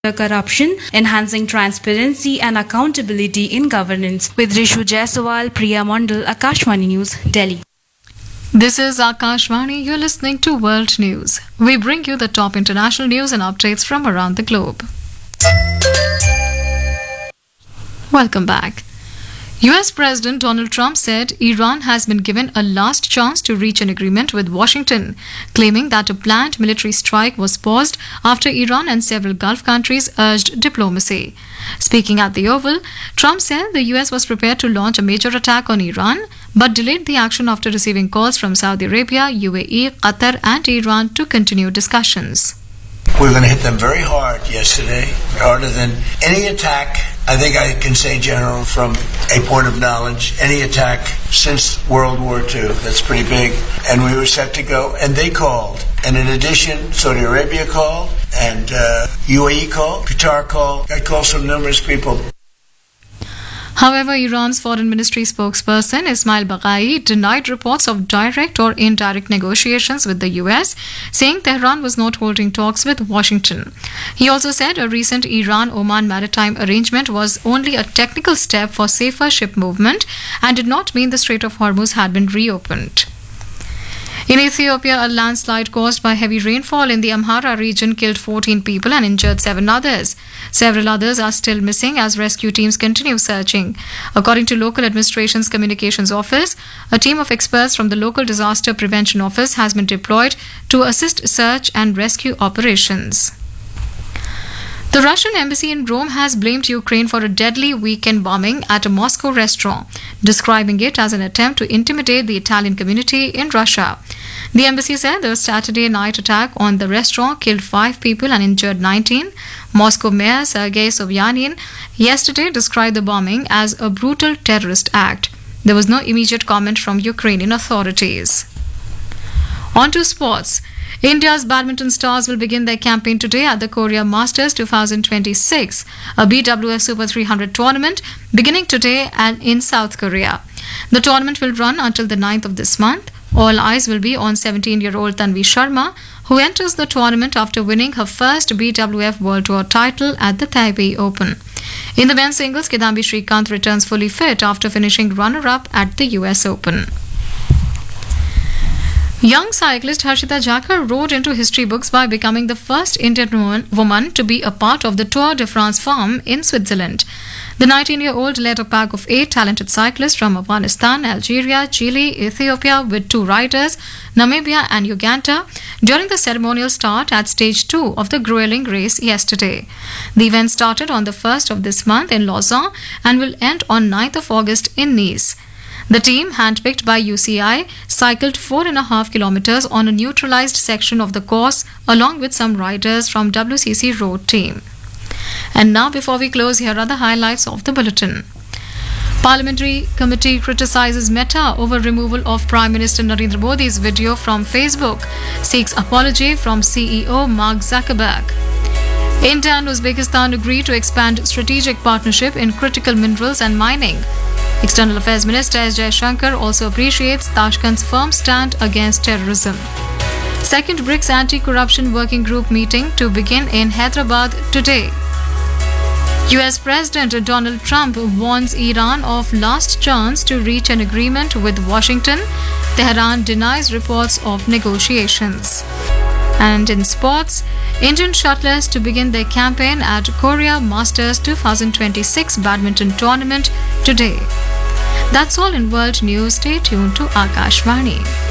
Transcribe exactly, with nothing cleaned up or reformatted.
corruption, enhancing transparency and accountability in governance. With Rishu Jaiswal, Priya Mondal, Akashvani News, Delhi. This is Akashvani. You're listening to World News. We bring you the top international news and updates from around the globe. Welcome back. U S President Donald Trump said Iran has been given a last chance to reach an agreement with Washington, claiming that a planned military strike was paused after Iran and several Gulf countries urged diplomacy. Speaking at the Oval, Trump said the U S was prepared to launch a major attack on Iran, but delayed the action after receiving calls from Saudi Arabia, U A E, Qatar and Iran to continue discussions. We were going to hit them very hard yesterday, harder than any attack. I think I can say, General, from a point of knowledge, any attack since World War Two. That's pretty big. And we were set to go, and they called. And in addition, Saudi Arabia called, and uh, U A E called, Qatar called. I called some numerous people. However, Iran's foreign ministry spokesperson Ismail Baghai denied reports of direct or indirect negotiations with the U S, saying Tehran was not holding talks with Washington. He also said a recent Iran-Oman maritime arrangement was only a technical step for safer ship movement and did not mean the Strait of Hormuz had been reopened. In Ethiopia, a landslide caused by heavy rainfall in the Amhara region killed fourteen people and injured seven others. Several others are still missing as rescue teams continue searching. According to local administration's communications office, a team of experts from the local disaster prevention office has been deployed to assist search and rescue operations. The Russian embassy in Rome has blamed Ukraine for a deadly weekend bombing at a Moscow restaurant, describing it as an attempt to intimidate the Italian community in Russia. The embassy said the Saturday night attack on the restaurant killed five people and injured nineteen. Moscow Mayor Sergei Sobyanin yesterday described the bombing as a brutal terrorist act. There was no immediate comment from Ukrainian authorities. On to sports. India's badminton stars will begin their campaign today at the Korea Masters twenty twenty-six, a B W F Super three hundred tournament beginning today and in South Korea. The tournament will run until the ninth of this month. All eyes will be on seventeen-year-old Tanvi Sharma, who enters the tournament after winning her first B W F World Tour title at the Taipei Open. In the men's singles, Kidambi Srikanth returns fully fit after finishing runner-up at the U S Open. Young cyclist Harshita Jakar rode into history books by becoming the first Indian woman to be a part of the Tour de France farm in Switzerland. The nineteen-year-old led a pack of eight talented cyclists from Afghanistan, Algeria, Chile, Ethiopia with two riders, Namibia and Uganda, during the ceremonial start at stage two of the grueling race yesterday. The event started on the first of this month in Lausanne and will end on ninth of August in Nice. The team, handpicked by U C I, cycled four and a half kilometers on a neutralized section of the course along with some riders from W C C road team. And now, before we close, here are the highlights of the bulletin. Parliamentary committee criticizes Meta over removal of Prime Minister Narendra Modi's video from Facebook, seeks apology from C E O Mark Zuckerberg. India and Uzbekistan agree to expand strategic partnership in critical minerals and mining. External Affairs Minister S. Jaishankar also appreciates Tashkent's firm stand against terrorism. Second BRICS Anti-Corruption Working Group meeting to begin in Hyderabad today. U S President Donald Trump warns Iran of last chance to reach an agreement with Washington. Tehran denies reports of negotiations. And in sports, Indian shuttlers to begin their campaign at Korea Masters twenty twenty-six badminton tournament today. That's all in World News. Stay tuned to Akashvani.